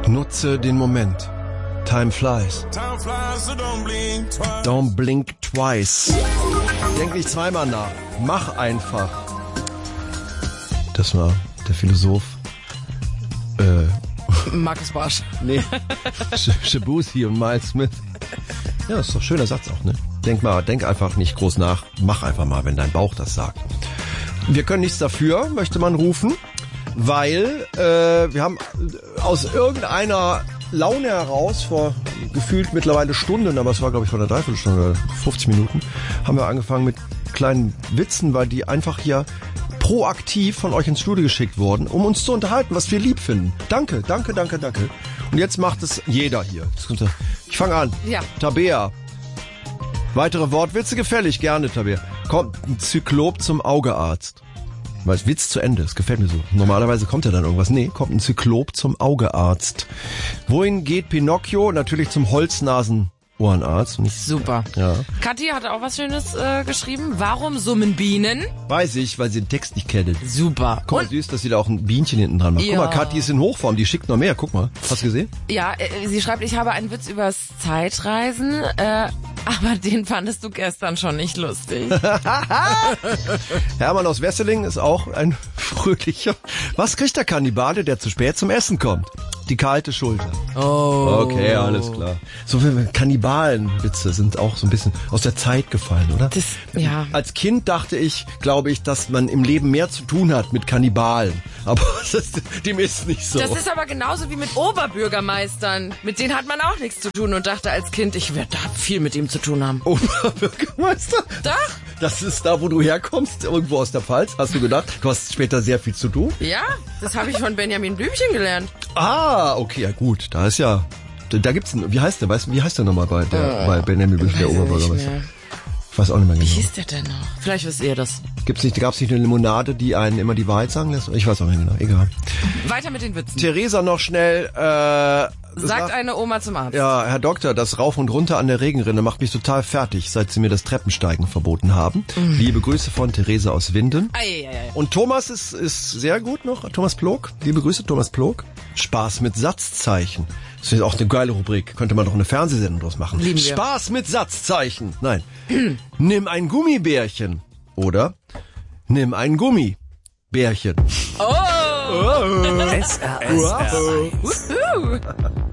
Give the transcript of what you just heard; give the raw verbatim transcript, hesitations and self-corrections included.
Nutze den Moment. Time flies. Don't blink twice. Denk nicht zweimal nach. Mach einfach. Das war der Philosoph. Äh. Markus Barsch. Nee. Shabuzi und Miles Smith. Ja, ist doch ein schöner Satz auch, ne? Denk mal, denk einfach nicht groß nach. Mach einfach mal, wenn dein Bauch das sagt. Wir können nichts dafür, möchte man rufen, weil äh, wir haben aus irgendeiner Laune heraus vor gefühlt mittlerweile Stunden, aber es war glaube ich vor einer Dreiviertelstunde oder fünfzig Minuten, haben wir angefangen mit kleinen Witzen, weil die einfach hier proaktiv von euch ins Studio geschickt wurden, um uns zu unterhalten, was wir lieb finden. Danke, danke, danke, danke. Und jetzt macht es jeder hier. Ich fange an. Ja. Tabea. Weitere Wortwitze gefällig, gerne, Tabea. Kommt ein Zyklop zum Augearzt. Weil Witz zu Ende, das gefällt mir so. Normalerweise kommt ja dann irgendwas. Nee, kommt ein Zyklop zum Augearzt. Wohin geht Pinocchio? Natürlich zum Holznasen-Ohrenarzt. Super. Ja. Kathi hat auch was Schönes äh, geschrieben. Warum summen Bienen? Weiß ich, weil sie den Text nicht kennen. Super. Guck mal, Und süß, dass sie da auch ein Bienchen hinten dran macht. Ja. Guck mal, Kathi ist in Hochform, die schickt noch mehr. Guck mal, hast du gesehen? Ja, äh, sie schreibt, ich habe einen Witz übers Zeitreisen, äh, aber den fandest du gestern schon nicht lustig. Hermann aus Wesseling ist auch ein fröhlicher. Was kriegt der Kannibale, der zu spät zum Essen kommt? Die kalte Schulter. Oh. Okay, alles klar. So viele Kannibalenwitze sind auch so ein bisschen aus der Zeit gefallen, oder? Das, ja. Als Kind dachte ich, glaube ich, dass man im Leben mehr zu tun hat mit Kannibalen. Aber das, dem ist nicht so. Das ist aber genauso wie mit Oberbürgermeistern. Mit denen hat man auch nichts zu tun und dachte als Kind, ich werde da viel mit ihm zu tun haben. Oberbürgermeister? Doch. Das ist da, wo du herkommst, irgendwo aus der Pfalz. Hast du gedacht, du hast später sehr viel zu tun? Ja, das habe ich von Benjamin Blümchen gelernt. Ah, okay, ja gut. Da ist ja, da, da gibt's einen, wie heißt der, weißt du, wie heißt der nochmal bei, der, oh, bei Benjamin Blümchen, der Oberbürgermeister? Ich weiß auch nicht mehr genau. Wie hieß der denn noch? Vielleicht wisst ihr das. Gibt's nicht, gab's nicht eine Limonade, die einen immer die Wahrheit sagen lässt? Ich weiß auch nicht genau, egal. Weiter mit den Witzen. Theresa noch schnell, äh, Sagt eine Oma zum Arzt. Ja, Herr Doktor, das Rauf und Runter an der Regenrinne macht mich total fertig, seit Sie mir das Treppensteigen verboten haben. Mhm. Liebe Grüße von Theresa aus Winden. Ei, ei, ei. Und Thomas ist, ist sehr gut noch, Thomas Plog. Liebe Grüße, Thomas Plog. Spaß mit Satzzeichen. Das ist auch eine geile Rubrik. Könnte man doch eine Fernsehsendung draus machen. Lieben wir. Spaß mit Satzzeichen. Nein. Nimm ein Gummibärchen. Oder nimm ein Gummibärchen. Oh! Oh. S R S zwei. Wuhu.